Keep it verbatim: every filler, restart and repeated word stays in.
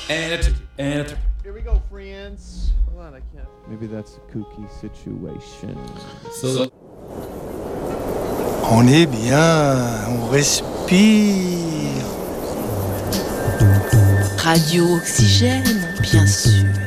And a two, and a three. Here we go, friends. Hold on, I can't. Maybe that's a kooky situation. So, On est bien, on respire. Radio Oxygène, bien sûr.